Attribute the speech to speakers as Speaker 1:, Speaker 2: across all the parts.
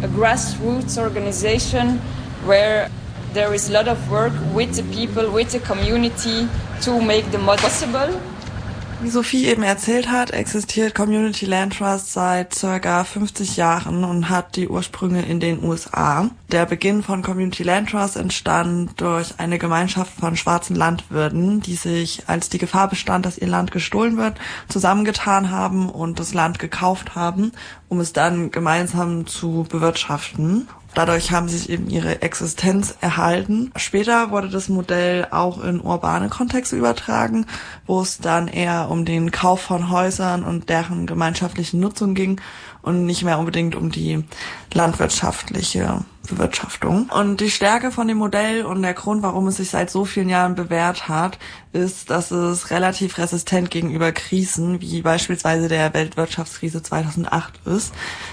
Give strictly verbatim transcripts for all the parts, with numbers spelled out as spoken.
Speaker 1: a grassroots organization where there is a lot of work with the people, with the community to make the mod possible.
Speaker 2: Wie Sophie eben erzählt hat, existiert Community Land Trust seit circa fünfzig Jahren und hat die Ursprünge in den U S A. Der Beginn von Community Land Trust entstand durch eine Gemeinschaft von schwarzen Landwirten, die sich, als die Gefahr bestand, dass ihr Land gestohlen wird, zusammengetan haben und das Land gekauft haben, um es dann gemeinsam zu bewirtschaften. Dadurch haben sie eben ihre Existenz erhalten. Später wurde das Modell auch in urbane Kontexte übertragen, wo es dann eher um den Kauf von Häusern und deren gemeinschaftlichen Nutzung ging und nicht mehr unbedingt um die landwirtschaftliche Bewirtschaftung. Und die Stärke von dem Modell und der Grund, warum es sich seit so vielen Jahren bewährt hat, ist, dass es relativ resistent gegenüber Krisen, wie beispielsweise der Weltwirtschaftskrise zweitausendacht ist.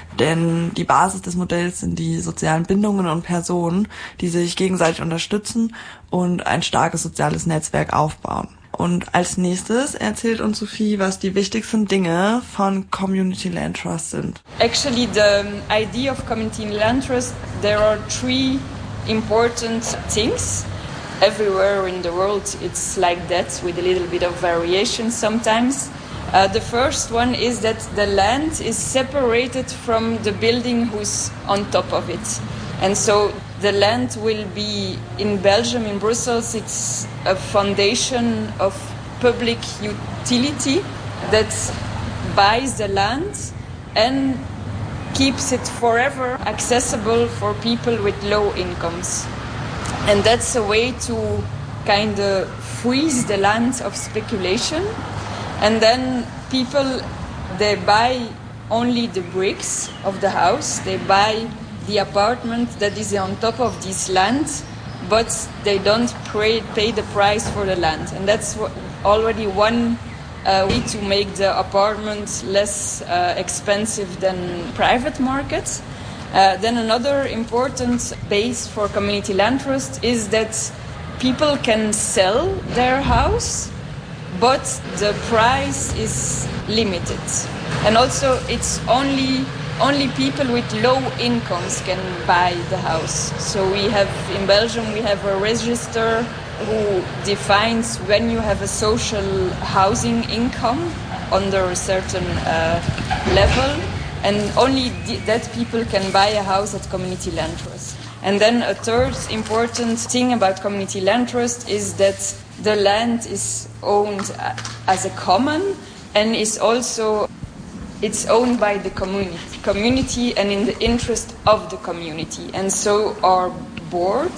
Speaker 2: Denn die Basis des Modells sind die sozialen Bindungen und Personen, die sich gegenseitig unterstützen und ein starkes soziales Netzwerk aufbauen. Und als nächstes erzählt uns Sophie, was die wichtigsten Dinge von Community Land Trust sind.
Speaker 1: Actually, the idea of Community Land Trust, there are three important things. Everywhere in the world it's like that, with a little bit of variation sometimes. Uh, the first one is that the land is separated from the building who's on top of it. And so the land will be, in Belgium, in Brussels, it's a foundation of public utility that buys the land and keeps it forever accessible for people with low incomes. And that's a way to kind of freeze the land of speculation. And then people, they buy only the bricks of the house, they buy the apartment that is on top of this land, but they don't pay, pay the price for the land. And that's already one uh, way to make the apartment less uh, expensive than private markets. Uh, then another important base for Community Land Trust is that people can sell their house, but the price is limited. And also it's only only people with low incomes can buy the house. So we have, in Belgium, we have a register who defines when you have a social housing income under a certain uh, level, and only th- that people can buy a house at Community Land Trust. And then a third important thing about Community Land Trust is that the land is owned as a common and is also it's owned by the community, community and in the interest of the community. And so our board,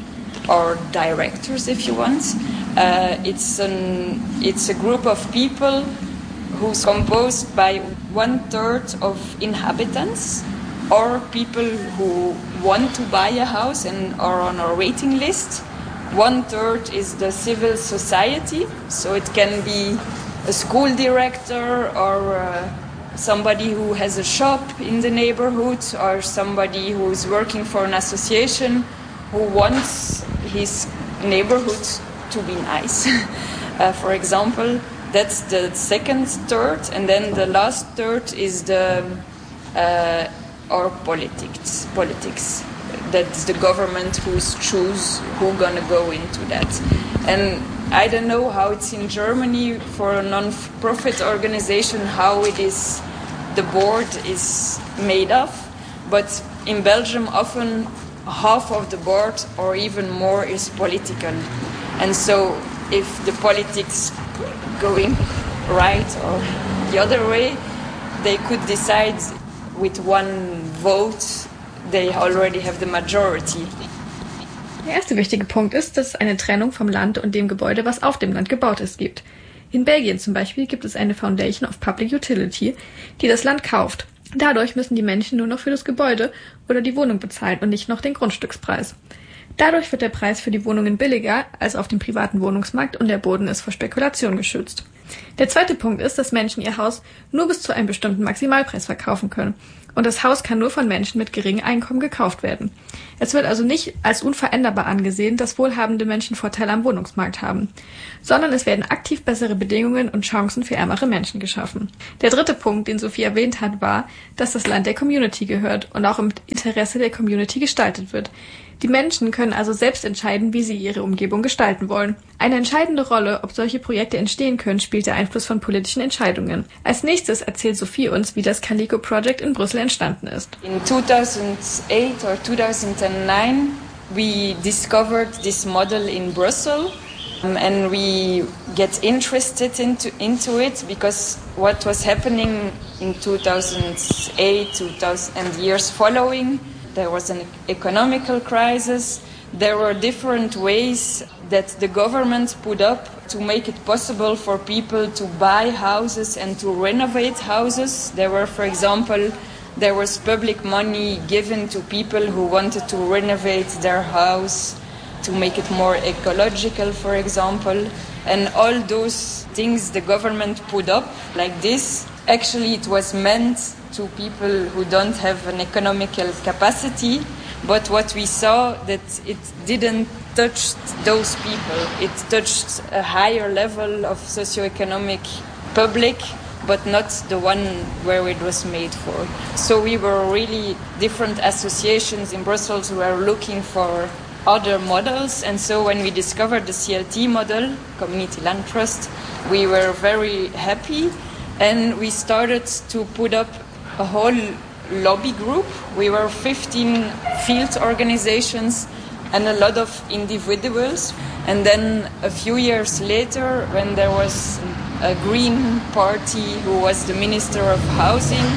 Speaker 1: our directors, if you want, uh, it's an it's a group of people who's composed by one third of inhabitants or people who want to buy a house and are on our waiting list. One third is the civil society, so it can be a school director or uh, somebody who has a shop in the neighborhood or somebody who is working for an association who wants his neighborhood to be nice. uh, for example, that's the second third, and then the last third is the uh, our politics. Politics. That's the government who's choose who gonna go into that. And I don't know how it's in Germany for a non-profit organization, how it is, the board is made of, but in Belgium often half of the board or even more is political. And so if the politics going right or the other way, they could decide with one vote, they already have the majority.
Speaker 3: Der erste wichtige Punkt ist, dass es eine Trennung vom Land und dem Gebäude, was auf dem Land gebaut ist, gibt. In Belgien zum Beispiel gibt es eine Foundation of Public Utility, die das Land kauft. Dadurch müssen die Menschen nur noch für das Gebäude oder die Wohnung bezahlen und nicht noch den Grundstückspreis. Dadurch wird der Preis für die Wohnungen billiger als auf dem privaten Wohnungsmarkt und der Boden ist vor Spekulation geschützt. Der zweite Punkt ist, dass Menschen ihr Haus nur bis zu einem bestimmten Maximalpreis verkaufen können. und das Haus kann nur von Menschen mit geringem Einkommen gekauft werden. Es wird also nicht als unveränderbar angesehen, dass wohlhabende Menschen Vorteile am Wohnungsmarkt haben, sondern es werden aktiv bessere Bedingungen und Chancen für ärmere Menschen geschaffen. Der dritte Punkt, den Sophie erwähnt hat, war, dass das Land der Community gehört und auch im Interesse der Community gestaltet wird. Die Menschen können also selbst entscheiden, wie sie ihre Umgebung gestalten wollen. Eine entscheidende Rolle, ob solche Projekte entstehen können, spielt der Einfluss von politischen Entscheidungen. Als nächstes erzählt Sophie uns, wie das Calico Project in Brüssel entstanden ist.
Speaker 1: In two thousand eight or two thousand nine, we discovered this model in Brussels. Um, and we get interested into, into it because what was happening in two thousand eight, two thousand and years following, there was an economical crisis. There were different ways that the government put up to make it possible for people to buy houses and to renovate houses. There were, for example, there was public money given to people who wanted to renovate their house, to make it more ecological, for example. And all those things the government put up like this, actually it was meant to people who don't have an economical capacity, but what we saw that it didn't touch those people. It touched a higher level of socioeconomic public, but not the one where it was made for. So we were really different associations in Brussels who were looking for other models, and so when we discovered the C L T model, Community Land Trust, we were very happy, and we started to put up a whole lobby group. We were fifteen field organizations and a lot of individuals, and then a few years later, when there was a Green Party who was the Minister of Housing,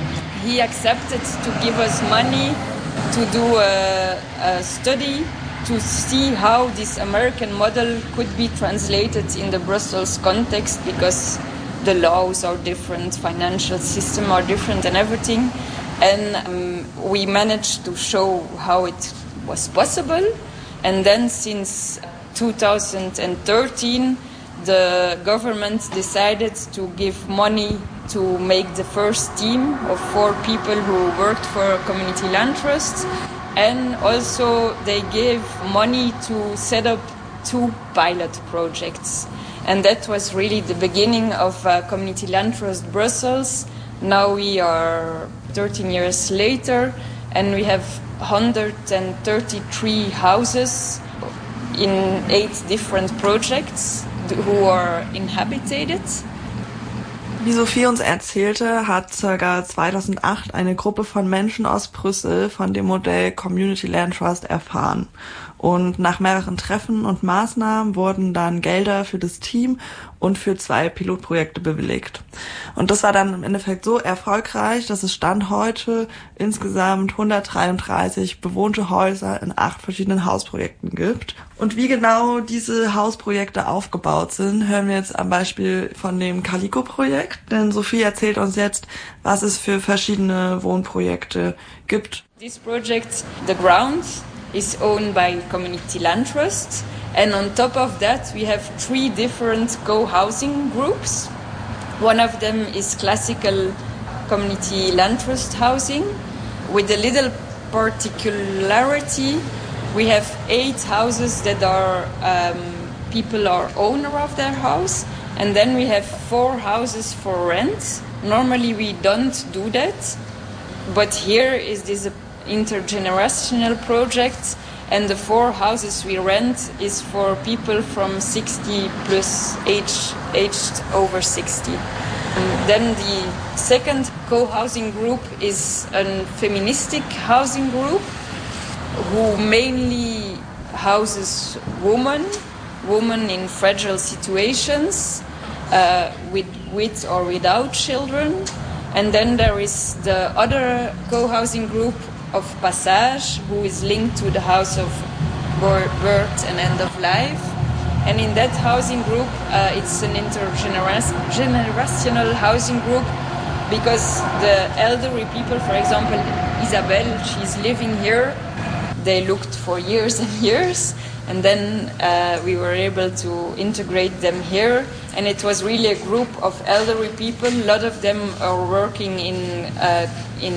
Speaker 1: he accepted to give us money to do a, a study to see how this American model could be translated in the Brussels context, because the laws are different, financial system are different and everything. And um, we managed to show how it was possible. And then since two thousand thirteen, the government decided to give money to make the first team of four people who worked for Community Land Trust. And also they gave money to set up two pilot projects. And that was really the beginning of uh, Community Land Trust Brussels. Now we are thirteen years later, and we have one hundred thirty-three houses in eight different projects who are inhabited.
Speaker 2: Wie Sophie uns erzählte, hat ca. zweitausendacht eine Gruppe von Menschen aus Brüssel von dem Modell Community Land Trust erfahren. Und nach mehreren Treffen und Maßnahmen wurden dann Gelder für das Team und für zwei Pilotprojekte bewilligt. Und das war dann im Endeffekt so erfolgreich, dass es Stand heute insgesamt hundertdreiunddreißig bewohnte Häuser in acht verschiedenen Hausprojekten gibt. Und wie genau diese Hausprojekte aufgebaut sind, hören wir jetzt am Beispiel von dem Calico-Projekt. Denn Sophie erzählt uns jetzt, was es für verschiedene Wohnprojekte gibt.
Speaker 1: This project, the ground, is owned by Community Land Trust, and on top of that we have three different co-housing groups. One of them is classical Community Land Trust housing, with a little particularity. We have eight houses that are um, people are owner of their house, and then we have four houses for rent. Normally we don't do that, but here is this intergenerational project, and the four houses we rent is for people from sixty plus, age, aged over sixty. And then the second co-housing group is a feministic housing group who mainly houses women, women in fragile situations, uh, with, with or without children. And then there is the other co-housing group of Passage, who is linked to the house of birth and end of life. And in that housing group, uh, it's an intergenerational housing group, because the elderly people, for example, Isabel, she's living here, they looked for years and years. And then uh, we were able to integrate them here. And it was really a group of elderly people. A lot of them are working in, uh, in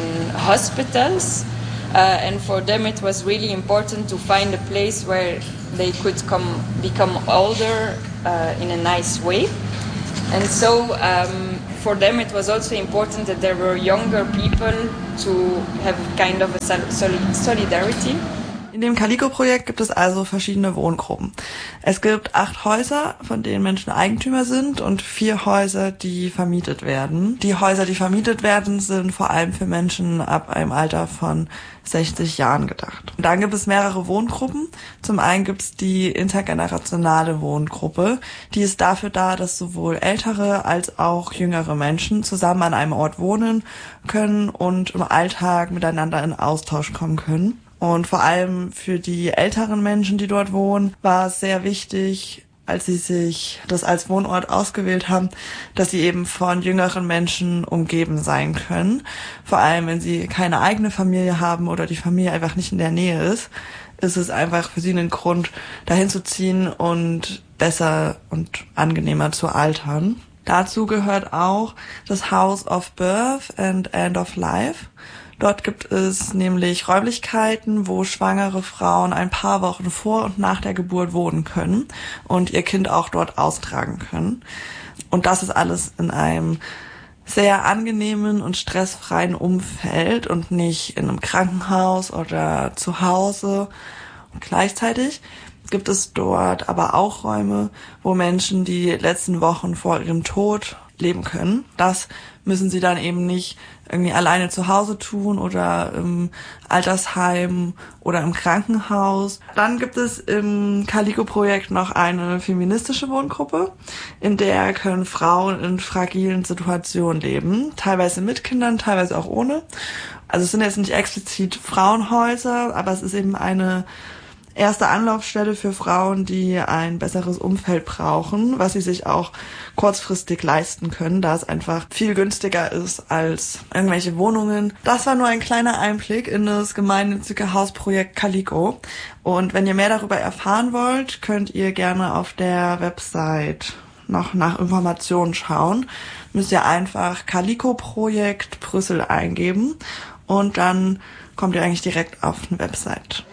Speaker 1: hospitals. Uh, and for them it was really important to find a place where they could come, become older uh, in a nice way. And so um, for them it was also important that there were younger people to have kind of a sol- solidarity.
Speaker 2: In dem Calico-Projekt gibt es also verschiedene Wohngruppen. Es gibt acht Häuser, von denen Menschen Eigentümer sind und vier Häuser, die vermietet werden. Die Häuser, die vermietet werden, sind vor allem für Menschen ab einem Alter von sechzig Jahren gedacht. Und dann gibt es mehrere Wohngruppen. Zum einen gibt es die intergenerationale Wohngruppe. Die ist dafür da, dass sowohl ältere als auch jüngere Menschen zusammen an einem Ort wohnen können und im Alltag miteinander in Austausch kommen können. Und vor allem für die älteren Menschen, die dort wohnen, war es sehr wichtig, als sie sich das als Wohnort ausgewählt haben, dass sie eben von jüngeren Menschen umgeben sein können. Vor allem, wenn sie keine eigene Familie haben oder die Familie einfach nicht in der Nähe ist, ist es einfach für sie ein Grund, dahin zu ziehen und besser und angenehmer zu altern. Dazu gehört auch das House of Birth and End of Life. Dort gibt es nämlich Räumlichkeiten, wo schwangere Frauen ein paar Wochen vor und nach der Geburt wohnen können und ihr Kind auch dort austragen können. Und das ist alles in einem sehr angenehmen und stressfreien Umfeld und nicht in einem Krankenhaus oder zu Hause. Und gleichzeitig gibt es dort aber auch Räume, wo Menschen die letzten Wochen vor ihrem Tod leben können. Das müssen sie dann eben nicht irgendwie alleine zu Hause tun oder im Altersheim oder im Krankenhaus. Dann gibt es im Calico-Projekt noch eine feministische Wohngruppe, in der können Frauen in fragilen Situationen leben, teilweise mit Kindern, teilweise auch ohne. Also es sind jetzt nicht explizit Frauenhäuser, aber es ist eben eine erste Anlaufstelle für Frauen, die ein besseres Umfeld brauchen, was sie sich auch kurzfristig leisten können, da es einfach viel günstiger ist als irgendwelche Wohnungen. Das war nur ein kleiner Einblick in das gemeinnützige Hausprojekt Calico. Und wenn ihr mehr darüber erfahren wollt, könnt ihr gerne auf der Website noch nach Informationen schauen. Müsst ihr einfach Calico-Projekt Brüssel eingeben und dann kommt ihr eigentlich direkt auf eine Website.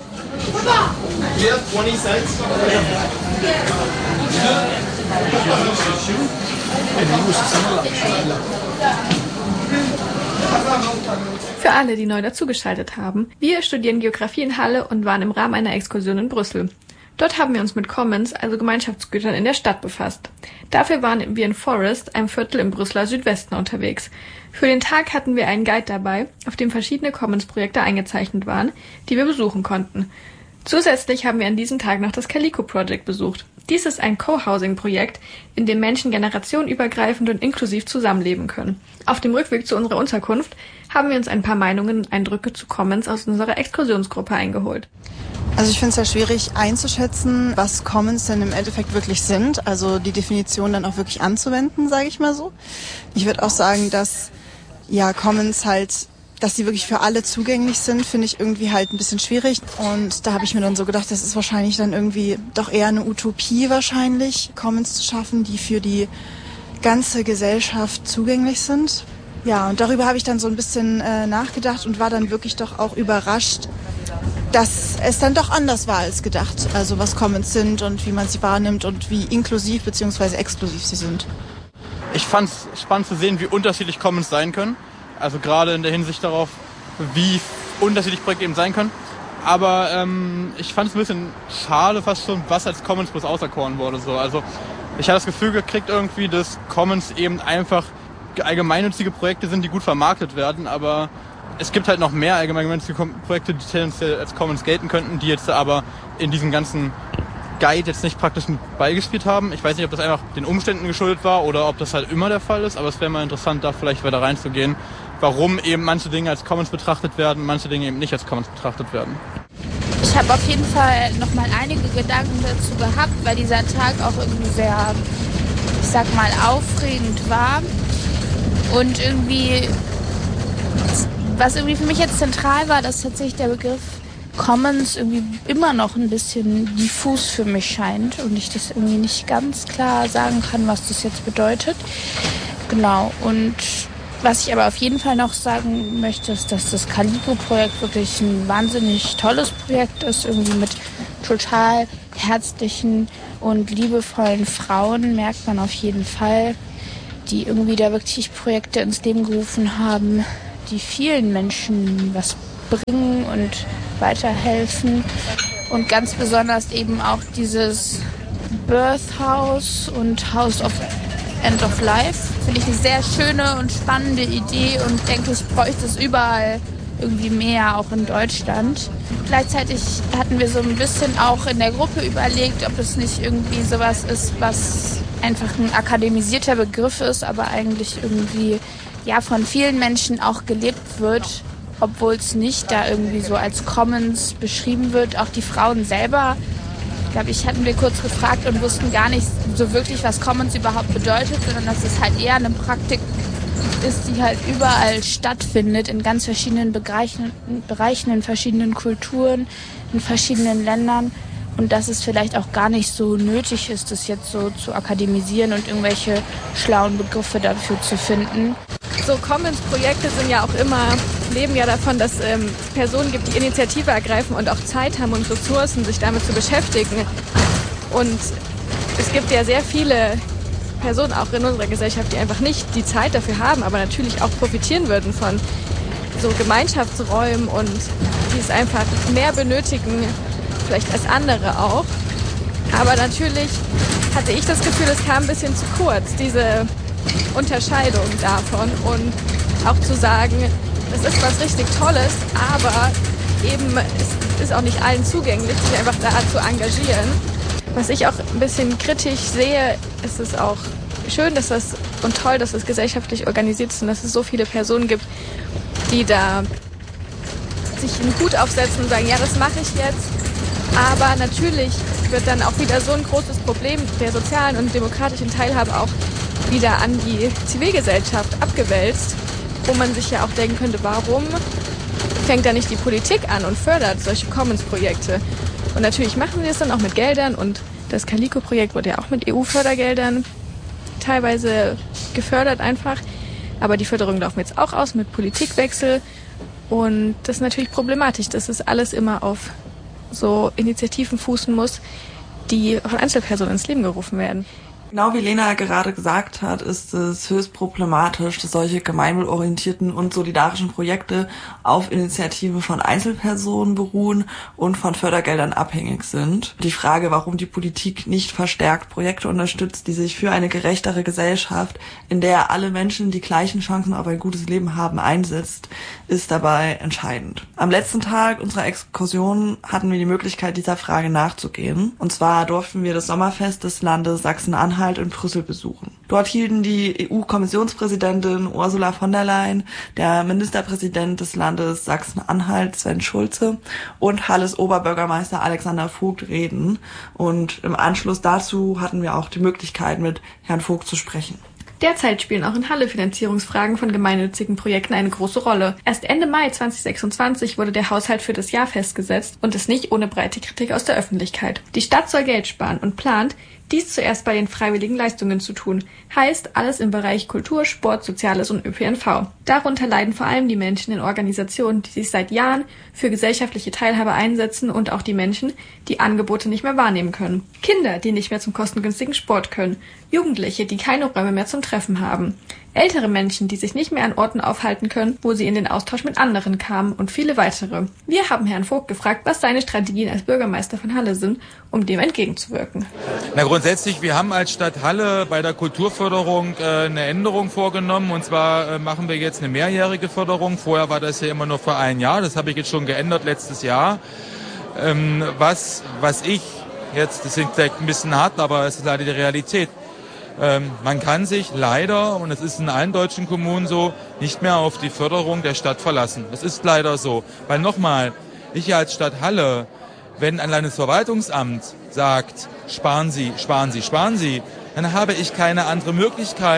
Speaker 3: Für alle, die neu dazugeschaltet haben, wir studieren Geografie in Halle und waren im Rahmen einer Exkursion in Brüssel. Dort haben wir uns mit Commons, also Gemeinschaftsgütern in der Stadt, befasst. Dafür waren wir in Forest, einem Viertel im Brüsseler Südwesten, unterwegs. Für den Tag hatten wir einen Guide dabei, auf dem verschiedene Commons-Projekte eingezeichnet waren, die wir besuchen konnten. Zusätzlich haben wir an diesem Tag noch das Calico Project besucht. Dies ist ein Co-Housing-Projekt, in dem Menschen generationenübergreifend und inklusiv zusammenleben können. Auf dem Rückweg zu unserer Unterkunft haben wir uns ein paar Meinungen und Eindrücke zu Commons aus unserer Exkursionsgruppe eingeholt.
Speaker 4: Also ich finde es ja schwierig einzuschätzen, was Commons denn im Endeffekt wirklich sind, also die Definition dann auch wirklich anzuwenden, sage ich mal so. Ich würde auch sagen, dass ja Commons halt, dass die wirklich für alle zugänglich sind, finde ich irgendwie halt ein bisschen schwierig. Und da habe ich mir dann so gedacht, das ist wahrscheinlich dann irgendwie doch eher eine Utopie wahrscheinlich, Commons zu schaffen, die für die ganze Gesellschaft zugänglich sind. Ja, und darüber habe ich dann so ein bisschen äh, nachgedacht und war dann wirklich doch auch überrascht, dass es dann doch anders war als gedacht. Also was Commons sind und wie man sie wahrnimmt und wie inklusiv bzw. exklusiv sie sind.
Speaker 5: Ich fand es spannend zu sehen, wie unterschiedlich Commons sein können. Also gerade in der Hinsicht darauf, wie unterschiedlich Projekte eben sein können. Aber ähm, ich fand es ein bisschen schade fast schon, was als Commons bloß auserkoren wurde. So. Also ich habe das Gefühl gekriegt irgendwie, dass Commons eben einfach allgemeinnützige Projekte sind, die gut vermarktet werden. Aber es gibt halt noch mehr allgemeinnützige Projekte, die tendenziell als Commons gelten könnten, die jetzt aber in diesem ganzen Guide jetzt nicht praktisch mit beigespielt haben. Ich weiß nicht, ob das einfach den Umständen geschuldet war oder ob das halt immer der Fall ist, aber es wäre mal interessant, da vielleicht weiter reinzugehen, warum eben manche Dinge als Commons betrachtet werden, manche Dinge eben nicht als Commons betrachtet werden.
Speaker 6: Ich habe auf jeden Fall nochmal einige Gedanken dazu gehabt, weil dieser Tag auch irgendwie sehr, ich sag mal, aufregend war. Und irgendwie, was irgendwie für mich jetzt zentral war, dass tatsächlich der Begriff Commons irgendwie immer noch ein bisschen diffus für mich scheint und ich das irgendwie nicht ganz klar sagen kann, was das jetzt bedeutet. Genau, und was ich aber auf jeden Fall noch sagen möchte, ist, dass das Calico-Projekt wirklich ein wahnsinnig tolles Projekt ist, irgendwie mit total herzlichen und liebevollen Frauen, merkt man auf jeden Fall, die irgendwie da wirklich Projekte ins Leben gerufen haben, die vielen Menschen was bringen und weiterhelfen. Und ganz besonders eben auch dieses Birth House und House of End of Life. Finde ich eine sehr schöne und spannende Idee und denke, es bräuchte es überall irgendwie mehr, auch in Deutschland. Gleichzeitig hatten wir so ein bisschen auch in der Gruppe überlegt, ob es nicht irgendwie sowas ist, was einfach ein akademisierter Begriff ist, aber eigentlich irgendwie ja von vielen Menschen auch gelebt wird, obwohl es nicht da irgendwie so als Commons beschrieben wird. Auch die Frauen selber, glaube ich, hatten wir kurz gefragt und wussten gar nicht so wirklich, was Commons überhaupt bedeutet, sondern dass es halt eher eine Praktik ist, die halt überall stattfindet, in ganz verschiedenen Bereichen, Bereichen, in verschiedenen Kulturen, in verschiedenen Ländern. Und dass es vielleicht auch gar nicht so nötig ist, das jetzt so zu akademisieren und irgendwelche schlauen Begriffe dafür zu finden.
Speaker 3: So Commons-Projekte sind ja auch immer, leben ja davon, dass ähm, es Personen gibt, die Initiative ergreifen und auch Zeit haben und Ressourcen, sich damit zu beschäftigen. Und es gibt ja sehr viele Personen auch in unserer Gesellschaft, die einfach nicht die Zeit dafür haben, aber natürlich auch profitieren würden von so Gemeinschaftsräumen und die es einfach mehr benötigen, vielleicht als andere auch. Aber natürlich hatte ich das Gefühl, es kam ein bisschen zu kurz, diese Unterscheidung davon und auch zu sagen, das ist was richtig Tolles, aber eben es ist auch nicht allen zugänglich, sich einfach da zu engagieren. Was ich auch ein bisschen kritisch sehe, ist es auch schön, dass das und toll, dass es gesellschaftlich organisiert ist und dass es so viele Personen gibt, die da sich einen Hut aufsetzen und sagen, ja, das mache ich jetzt. Aber natürlich wird dann auch wieder so ein großes Problem der sozialen und demokratischen Teilhabe auch wieder an die Zivilgesellschaft abgewälzt, wo man sich ja auch denken könnte, warum fängt da nicht die Politik an und fördert solche Commons-Projekte? Und natürlich machen sie es dann auch mit Geldern und das Calico-Projekt wurde ja auch mit E U-Fördergeldern teilweise gefördert einfach. Aber die Förderungen laufen jetzt auch aus mit Politikwechsel und das ist natürlich problematisch, dass es alles immer auf so Initiativen fußen muss, die von Einzelpersonen ins Leben gerufen werden.
Speaker 2: Genau wie Lena gerade gesagt hat, ist es höchst problematisch, dass solche gemeinwohlorientierten und solidarischen Projekte auf Initiative von Einzelpersonen beruhen und von Fördergeldern abhängig sind. Die Frage, warum die Politik nicht verstärkt Projekte unterstützt, die sich für eine gerechtere Gesellschaft, in der alle Menschen die gleichen Chancen auf ein gutes Leben haben, einsetzt, ist dabei entscheidend. Am letzten Tag unserer Exkursion hatten wir die Möglichkeit, dieser Frage nachzugehen. Und zwar durften wir das Sommerfest des Landes Sachsen-Anhalt in Brüssel besuchen. Dort hielten die E U-Kommissionspräsidentin Ursula von der Leyen, der Ministerpräsident des Landes Sachsen-Anhalt Sven Schulze und Halles Oberbürgermeister Alexander Vogt Reden. Und im Anschluss dazu hatten wir auch die Möglichkeit, mit Herrn Vogt zu sprechen.
Speaker 3: Derzeit spielen auch in Halle Finanzierungsfragen von gemeinnützigen Projekten eine große Rolle. Erst Ende Mai zweitausendsechsundzwanzig wurde der Haushalt für das Jahr festgesetzt und ist nicht ohne breite Kritik aus der Öffentlichkeit. Die Stadt soll Geld sparen und plant, dies zuerst bei den freiwilligen Leistungen zu tun. Heißt, alles im Bereich Kultur, Sport, Soziales und Ö P N V. Darunter leiden vor allem die Menschen in Organisationen, die sich seit Jahren für gesellschaftliche Teilhabe einsetzen und auch die Menschen, die Angebote nicht mehr wahrnehmen können. Kinder, die nicht mehr zum kostengünstigen Sport können. Jugendliche, die keine Räume mehr zum Treffen haben. Ältere Menschen, die sich nicht mehr an Orten aufhalten können, wo sie in den Austausch mit anderen kamen und viele weitere. Wir haben Herrn Vogt gefragt, was seine Strategien als Bürgermeister von Halle sind, um dem entgegenzuwirken.
Speaker 7: Na, grundsätzlich, wir haben als Stadt Halle bei der Kulturförderung äh, eine Änderung vorgenommen. Und zwar äh, machen wir jetzt eine mehrjährige Förderung. Vorher war das ja immer nur für ein Jahr. Das habe ich jetzt schon geändert letztes Jahr. Ähm, was, was ich jetzt, das klingt vielleicht ein bisschen hart, aber es ist leider die Realität. Ähm, man kann sich leider, und es ist in allen deutschen Kommunen so, nicht mehr auf die Förderung der Stadt verlassen. Das ist leider so. Weil nochmal, ich als Stadt Halle, wenn ein Landesverwaltungsamt sagt, sparen Sie, sparen Sie, sparen Sie, dann habe ich keine andere Möglichkeit,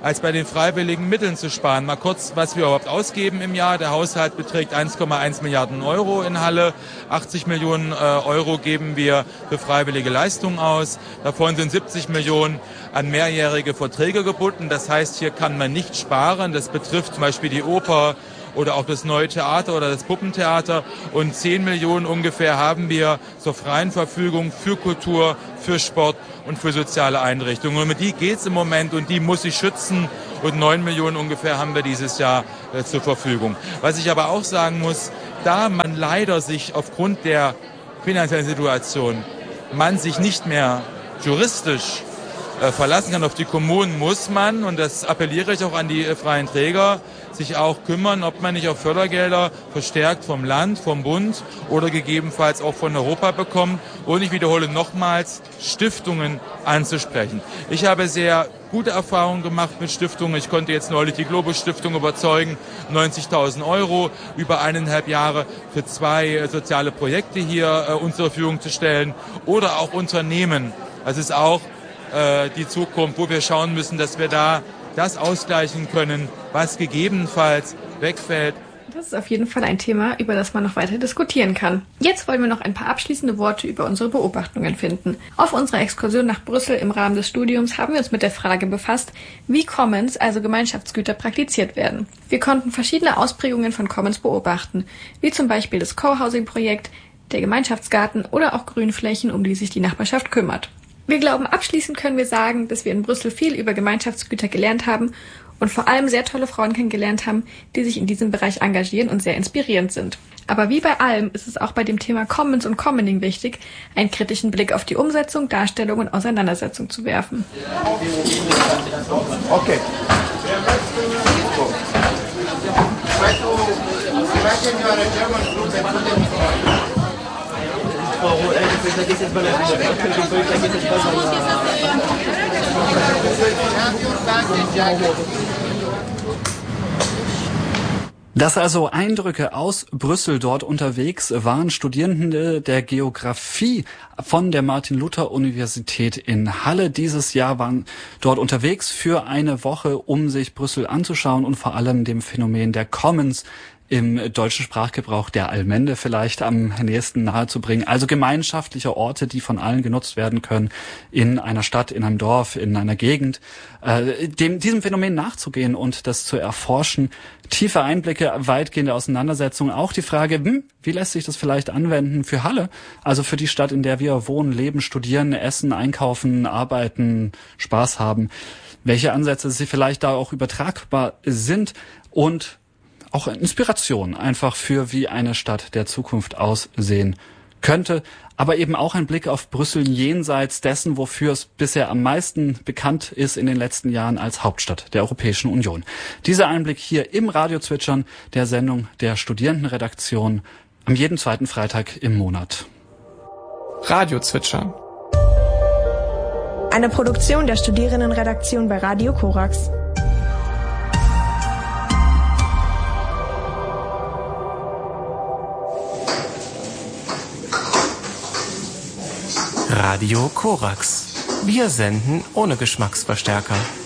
Speaker 7: als bei den freiwilligen Mitteln zu sparen. Mal kurz, was wir überhaupt ausgeben im Jahr. Der Haushalt beträgt eins Komma eins Milliarden Euro in Halle. achtzig Millionen äh, Euro geben wir für freiwillige Leistungen aus. Davon sind siebzig Millionen an mehrjährige Verträge gebunden. Das heißt, hier kann man nicht sparen. Das betrifft zum Beispiel die Oper oder auch das Neue Theater oder das Puppentheater. Und zehn Millionen ungefähr haben wir zur freien Verfügung für Kultur, für Sport und für soziale Einrichtungen. Und mit die geht's im Moment und die muss ich schützen. Und neun Millionen ungefähr haben wir dieses Jahr äh, zur Verfügung. Was ich aber auch sagen muss, da man leider sich aufgrund der finanziellen Situation, man sich nicht mehr juristisch äh, verlassen kann auf die Kommunen, muss man, und das appelliere ich auch an die äh, freien Träger, sich auch kümmern, ob man nicht auch Fördergelder verstärkt vom Land, vom Bund oder gegebenenfalls auch von Europa bekommt. Und ich wiederhole nochmals, Stiftungen anzusprechen. Ich habe sehr gute Erfahrungen gemacht mit Stiftungen. Ich konnte jetzt neulich die Globus Stiftung überzeugen, neunzigtausend Euro über eineinhalb Jahre für zwei soziale Projekte hier äh, uns zur Verfügung zu stellen. Oder auch Unternehmen. Das ist auch äh, die Zukunft, wo wir schauen müssen, dass wir da das ausgleichen können, was gegebenenfalls wegfällt.
Speaker 3: Das ist auf jeden Fall ein Thema, über das man noch weiter diskutieren kann. Jetzt wollen wir noch ein paar abschließende Worte über unsere Beobachtungen finden. Auf unserer Exkursion nach Brüssel im Rahmen des Studiums haben wir uns mit der Frage befasst, wie Commons, also Gemeinschaftsgüter, praktiziert werden. Wir konnten verschiedene Ausprägungen von Commons beobachten, wie zum Beispiel das Co-Housing-Projekt, der Gemeinschaftsgarten oder auch Grünflächen, um die sich die Nachbarschaft kümmert. Wir glauben, abschließend können wir sagen, dass wir in Brüssel viel über Gemeinschaftsgüter gelernt haben und vor allem sehr tolle Frauen kennengelernt haben, die sich in diesem Bereich engagieren und sehr inspirierend sind. Aber wie bei allem ist es auch bei dem Thema Commons und Commoning wichtig, einen kritischen Blick auf die Umsetzung, Darstellung und Auseinandersetzung zu werfen.
Speaker 8: Okay.
Speaker 9: Das also Eindrücke aus Brüssel. Dort unterwegs waren Studierende der Geografie von der Martin-Luther-Universität in Halle. Dieses Jahr waren dort unterwegs für eine Woche, um sich Brüssel anzuschauen und vor allem dem Phänomen der Commons im deutschen Sprachgebrauch, der Allmende vielleicht am nächsten nahezubringen. Also gemeinschaftliche Orte, die von allen genutzt werden können, in einer Stadt, in einem Dorf, in einer Gegend. Äh, dem, diesem Phänomen nachzugehen und das zu erforschen. Tiefe Einblicke, weitgehende Auseinandersetzungen. Auch die Frage, hm, wie lässt sich das vielleicht anwenden für Halle? Also für die Stadt, in der wir wohnen, leben, studieren, essen, einkaufen, arbeiten, Spaß haben. Welche Ansätze sie vielleicht da auch übertragbar sind und auch Inspiration einfach für, wie eine Stadt der Zukunft aussehen könnte, aber eben auch ein Blick auf Brüssel jenseits dessen, wofür es bisher am meisten bekannt ist in den letzten Jahren als Hauptstadt der Europäischen Union. Dieser Einblick hier im Radio-Zwitschern der Sendung der Studierendenredaktion am jeden zweiten Freitag im Monat.
Speaker 10: Radio-Zwitschern.
Speaker 11: Eine Produktion der Studierendenredaktion bei Radio Korax.
Speaker 10: Radio Korax. Wir senden ohne Geschmacksverstärker.